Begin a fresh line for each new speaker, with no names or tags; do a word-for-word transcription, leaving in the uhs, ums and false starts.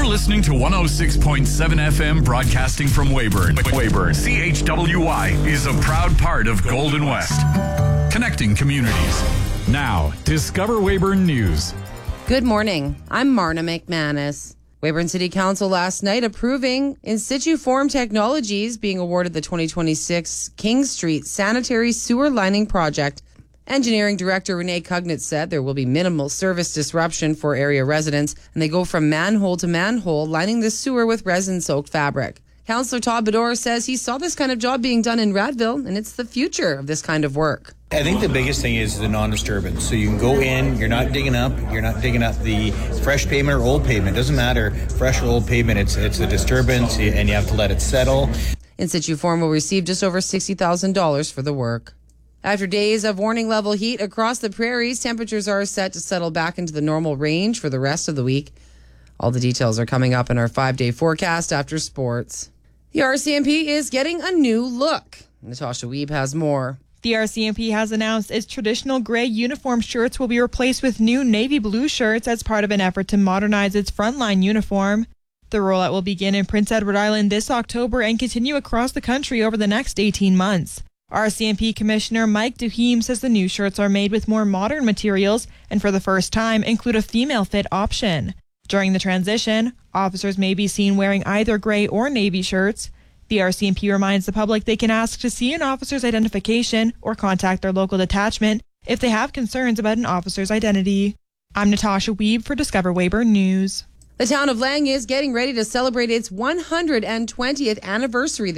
listening to one oh six point seven F M broadcasting from Weyburn. Weyburn. C H W Y is a proud part of Golden West. Connecting communities. Now, Discover Weyburn News.
Good morning. I'm Marna McManus. Weyburn City Council last night approving In Situ Form Technologies being awarded the twenty twenty-six King Street Sanitary Sewer Lining Project. Engineering Director Renee Cugnett said there will be minimal service disruption for area residents, and they go from manhole to manhole, lining the sewer with resin-soaked fabric. Councillor Todd Bedore says he saw this kind of job being done in Radville, and it's the future of this kind of work.
I think the biggest thing is the non-disturbance. So you can go in, you're not digging up, you're not digging up the fresh pavement or old pavement. It doesn't matter, fresh or old pavement, it's it's a disturbance, and you have to let it settle.
In Situ Form will receive just over sixty thousand dollars for the work. After days of warning level heat across the prairies, temperatures are set to settle back into the normal range for the rest of the week. All the details are coming up in our five-day forecast after sports. The R C M P is getting a new look. Natasha Weeb has more.
The R C M P has announced its traditional gray uniform shirts will be replaced with new navy blue shirts as part of an effort to modernize its frontline uniform. The rollout will begin in Prince Edward Island this October and continue across the country over the next eighteen months. R C M P Commissioner Mike Duheme says the new shirts are made with more modern materials and for the first time include a female fit option. During the transition, officers may be seen wearing either gray or navy shirts. The R C M P reminds the public they can ask to see an officer's identification or contact their local detachment if they have concerns about an officer's identity. I'm Natasha Weeb for Discover Weyburn News.
The town of Lang is getting ready to celebrate its one hundred twentieth anniversary